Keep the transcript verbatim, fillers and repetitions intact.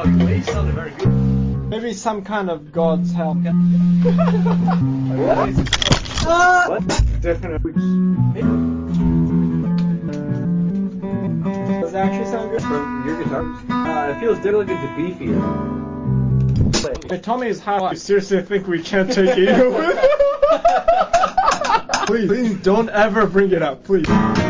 Oh, the way sounded very good. Maybe some kind of God's help. Ah! What? Different. Does it actually sound good? From your guitar? Uh, it feels definitely like it's beefier. Hey, Tommy is high. You seriously think we can't take ego with? Please, please don't ever bring it up, please.